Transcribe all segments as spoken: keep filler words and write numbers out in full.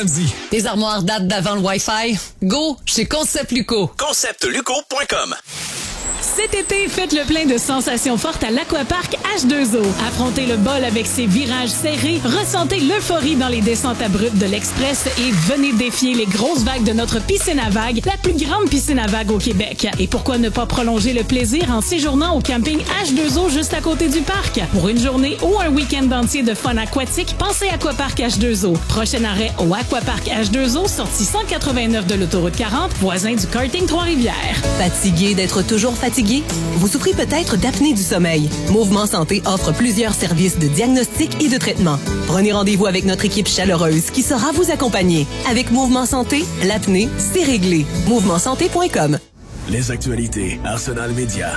Les armoires datent d'avant le Wi-Fi? Go chez Concept Luco. concept luco point com. Cet été, faites le plein de sensations fortes à l'Aquapark H deux O. Affrontez le bol avec ses virages serrés, ressentez l'euphorie dans les descentes abruptes de l'Express et venez défier les grosses vagues de notre piscine à vagues, la plus grande piscine à vagues au Québec. Et pourquoi ne pas prolonger le plaisir en séjournant au camping H deux O juste à côté du parc? Pour une journée ou un week-end entier de fun aquatique, pensez Aquapark H deux O. Prochain arrêt au Aquapark H deux O, sortie cent quatre-vingt-neuf de l'autoroute quarante, voisin du karting Trois-Rivières. Fatigué d'être toujours fatigué? Vous souffrez peut-être d'apnée du sommeil. Mouvement Santé offre plusieurs services de diagnostic et de traitement. Prenez rendez-vous avec notre équipe chaleureuse qui saura vous accompagner. Avec Mouvement Santé, l'apnée, c'est réglé. mouvement santé point com. Les actualités Arsenal Média.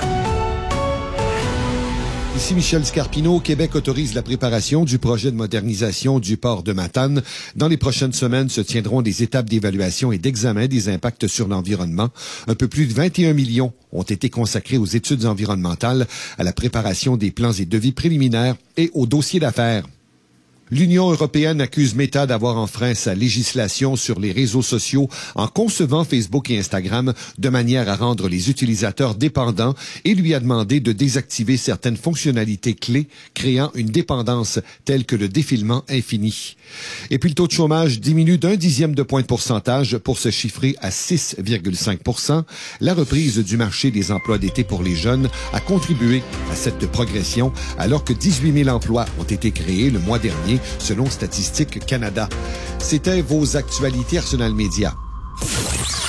Ici Michel Scarpino. Québec autorise la préparation du projet de modernisation du port de Matane. Dans les prochaines semaines se tiendront des étapes d'évaluation et d'examen des impacts sur l'environnement. Un peu plus de vingt et un millions ont été consacrés aux études environnementales, à la préparation des plans et devis préliminaires et au dossier d'affaires. L'Union européenne accuse Meta d'avoir enfreint sa législation sur les réseaux sociaux en concevant Facebook et Instagram de manière à rendre les utilisateurs dépendants et lui a demandé de désactiver certaines fonctionnalités clés, créant une dépendance telle que le défilement infini. Et puis le taux de chômage diminue d'un dixième de point de pourcentage pour se chiffrer à six virgule cinq pour cent. La reprise du marché des emplois d'été pour les jeunes a contribué à cette progression alors que dix-huit mille emplois ont été créés le mois dernier selon Statistique Canada. C'était vos actualités Arsenal Média.